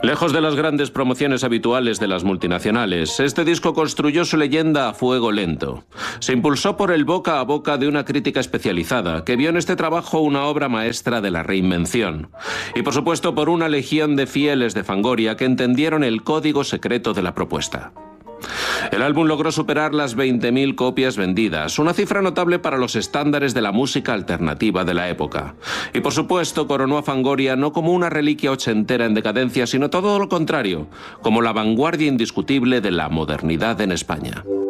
Lejos de las grandes promociones habituales de las multinacionales, este disco construyó su leyenda a fuego lento. Se impulsó por el boca a boca de una crítica especializada, que vio en este trabajo una obra maestra de la reinvención. Y por supuesto por una legión de fieles de Fangoria que entendieron el código secreto de la propuesta. El álbum logró superar las 20.000 copias vendidas, una cifra notable para los estándares de la música alternativa de la época. Y por supuesto coronó a Fangoria no como una reliquia ochentera en decadencia, sino todo lo contrario, como la vanguardia indiscutible de la modernidad en España.